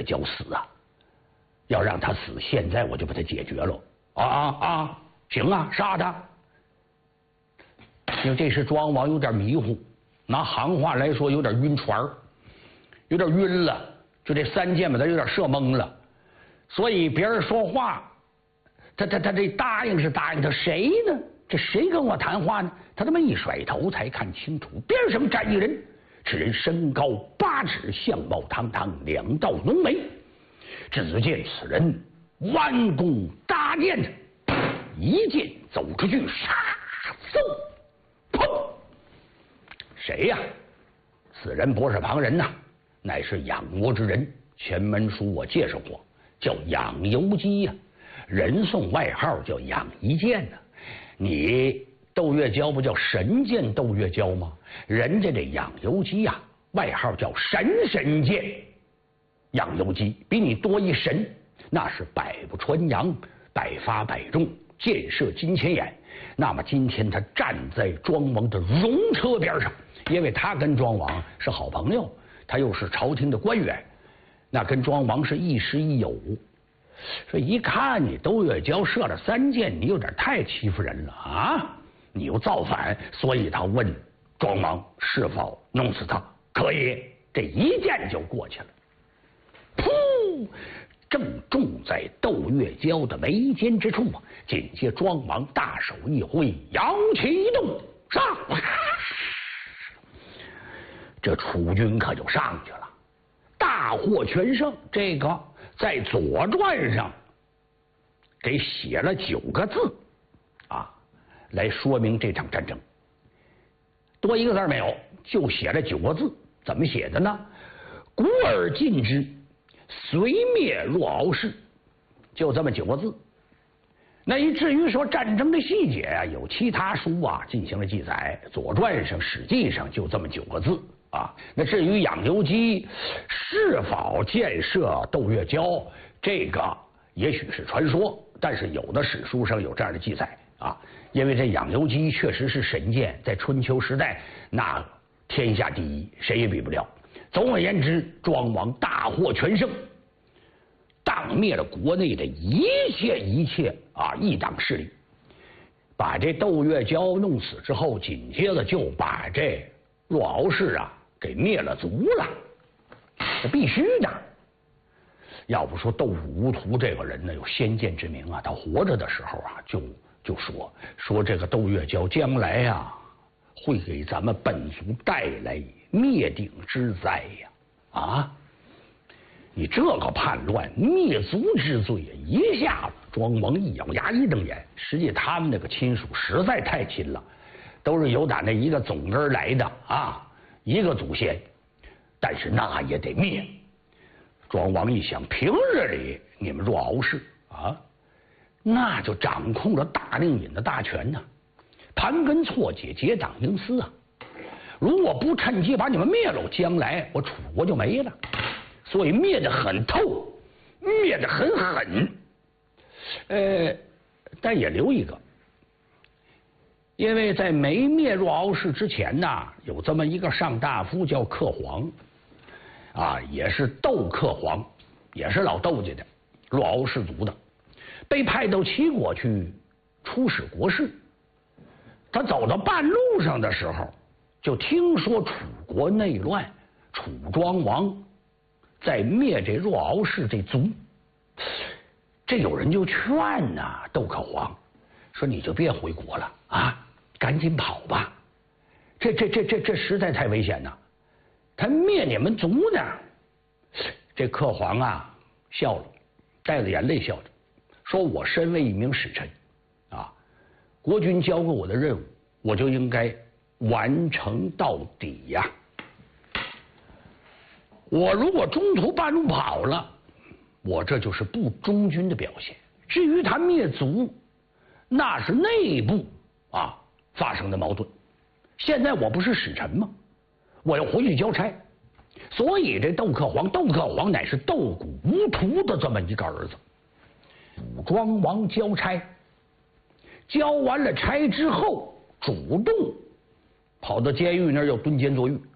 娇死啊！要让他死，现在我就把他解决了。行啊，杀他！因为这时庄王有点迷糊，拿行话来说有点晕船，有点晕了，就这三箭把他有点射懵了。所以别人说话，他这答应是答应，他谁呢？这谁跟我谈话呢？他这么一甩头，才看清楚，边上站一人，此人身高8尺，相貌堂堂，2道浓眉。只见此人弯弓搭箭，一箭走出去，嗖，砰！谁呀？此人不是旁人呐，乃是养国之人。前门书我介绍过，叫养由基呀，人送外号叫养一箭呐。你窦月娇不叫神箭窦月娇吗？人家这养由基呀，外号叫神箭。养由基比你多一神，那是百步穿杨，百发百中，箭射金钱眼。那么今天他站在庄王的戎车边上，因为他跟庄王是好朋友，他又是朝廷的官员，那跟庄王是亦师亦友。说一看你窦月娇射了3箭，你有点太欺负人了啊！你又造反，所以他问庄王是否弄死他。可以，这一箭就过去了。噗！正中在窦月娇的眉间之处啊！紧接庄王大手一挥，摇旗一动，上！这楚军可就上去了，大获全胜。这个在《左传》上给写了9个字啊，来说明这场战争。多一个字没有，就写了9个字。怎么写的呢？古而尽之，隋灭若敖氏，就这么9个字。那至于说战争的细节啊，有其他书啊进行了记载，《左传》上、《史记》上就这么9个字啊。那至于养由基是否箭射窦月娇，这个也许是传说，但是有的史书上有这样的记载啊。因为这养由基确实是神箭，在春秋时代那天下第一，谁也比不了。总而言之，庄王大获全胜，荡灭了国内的一切啊异党势力，把这窦月娇弄死之后，紧接着就把这若敖氏啊给灭了族了，这必须的。要不说窦武无图这个人呢有先见之明啊，他活着的时候啊就说这个窦月娇将来呀会给咱们本族带来灭顶之灾呀！啊，你这个叛乱灭族之罪呀，一下子庄王一咬牙一瞪眼，实际他们那个亲属实在太亲了，都是有打那一个总根来的啊，一个祖先，但是那也得灭。庄王一想，平日里你们若敖氏啊，那就掌控了大令尹的大权呢，盘根错节，结党营私啊！如果不趁机把你们灭了，将来我楚国就没了。所以灭得很透，灭得很狠。但也留一个，因为在没灭若敖氏之前呢，有这么一个上大夫叫克黄，啊，也是窦克黄，也是老窦家的，若敖氏族的，被派到齐国去出使国事。他走到半路上的时候，就听说楚国内乱，楚庄王在灭这若敖氏这族。这有人就劝呐，窦克黄说：“你就别回国了啊，赶紧跑吧！这实在太危险呐！他灭你们族呢。”这克黄啊笑了，带着眼泪笑着说：“我身为一名使臣啊，国君交给我的任务，我就应该完成到底呀。我如果中途半路跑了，我这就是不忠君的表现。至于他灭族，那是内部啊发生的矛盾。现在我不是使臣吗？我要回去交差。所以这窦克黄乃是窦谷无图的这么一个儿子。武庄王交差，交完了差之后，主动跑到监狱那儿要蹲监坐狱。